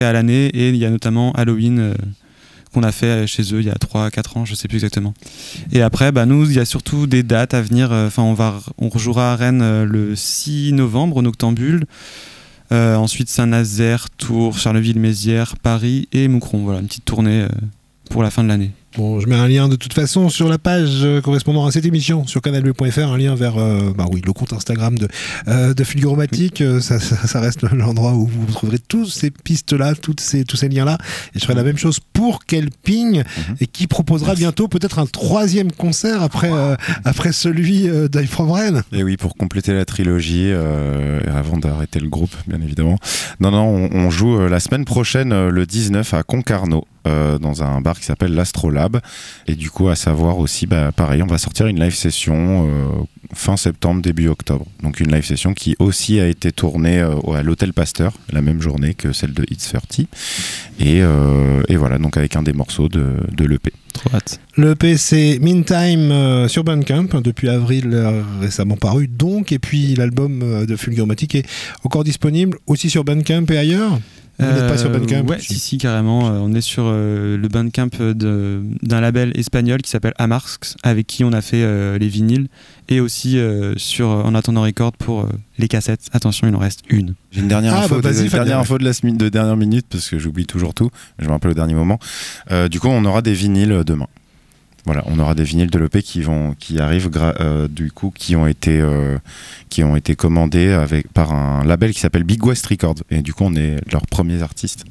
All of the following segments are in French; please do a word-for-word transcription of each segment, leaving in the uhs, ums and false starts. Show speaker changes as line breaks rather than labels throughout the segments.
à l'année, et il y a notamment Halloween euh, qu'on a fait chez eux il y a trois à quatre ans, je sais plus exactement. Et après, bah, nous, il y a surtout des dates à venir. Enfin, on, va, on rejouera à Rennes euh, le six novembre au Noctambule. Euh, ensuite, Saint-Nazaire, Tours, Charleville-Mézières, Paris et Moucron. Voilà, une petite tournée euh, pour la fin de l'année.
Bon, je mets un lien de toute façon sur la page euh, correspondant à cette émission sur canal b point f r, un lien vers euh, bah oui, le compte Instagram de, euh, de Fulguromatic. Oui. Euh, ça, ça, ça reste l'endroit où vous trouverez toutes ces pistes-là, toutes ces, tous ces liens-là. Et je ferai la même chose pour Kelping, mm-hmm. et qui proposera Merci. bientôt peut-être un troisième concert après, euh, après celui euh, d'I From Rennes.
Et oui, pour compléter la trilogie, euh, avant d'arrêter le groupe, bien évidemment. Non, non, on, on joue euh, la semaine prochaine, euh, le dix-neuf, à Concarneau. Euh, dans un bar qui s'appelle l'Astrolabe, et du coup à savoir aussi bah, pareil, on va sortir une live session euh, fin septembre début octobre, donc une live session qui aussi a été tournée euh, à l'Hôtel Pasteur la même journée que celle de It's thirty, et, euh, et voilà, donc avec un des morceaux de, de l'E P.
Trop hâte.
L'E P c'est Meantime euh, sur Bandcamp, depuis avril euh, récemment paru donc, et puis l'album euh, de Fulguromatic est encore disponible aussi sur Bandcamp et ailleurs. Vous n'êtes pas sur Bandcamp?
Ouais, si, si, carrément. Euh, on est sur euh, le Bandcamp de, d'un label espagnol qui s'appelle Amarx, avec qui on a fait euh, les vinyles, et aussi euh, sur euh, En attendant record pour euh, les cassettes. Attention, il en reste une.
J'ai une dernière
ah,
info,
bah,
de, dernière info de, la, de dernière minute, parce que j'oublie toujours tout, je me rappelle au dernier moment. Euh, du coup, on aura des vinyles demain. Voilà, on aura des vinyles de l'E P qui vont, qui arrivent, gra- euh, du coup, qui ont été, euh, qui ont été commandés avec par un label qui s'appelle Big West Records, et du coup, on est leurs premiers artistes.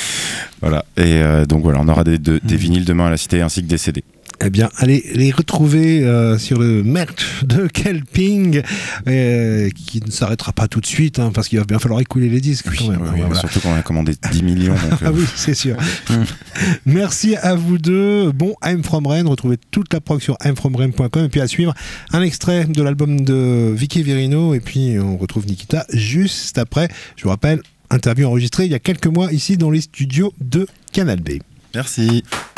Voilà, et euh, donc voilà, on aura des, de, des vinyles demain à la Cité ainsi que des C D.
Eh bien, allez les retrouver euh, sur le merch de Kelping, euh, qui ne s'arrêtera pas tout de suite, hein, parce qu'il va bien falloir écouler les disques.
Oui,
quand même.
oui, voilà. Surtout qu'on a commandé dix millions. Donc, euh...
ah oui, c'est sûr. Merci à vous deux. Bon, I'm From Rennes, retrouvez toute la prog sur i'm from rennes point com, et puis à suivre un extrait de l'album de Vicky Virino, et puis on retrouve Nikita juste après. Je vous rappelle, interview enregistrée il y a quelques mois ici dans les studios de Canal B.
Merci.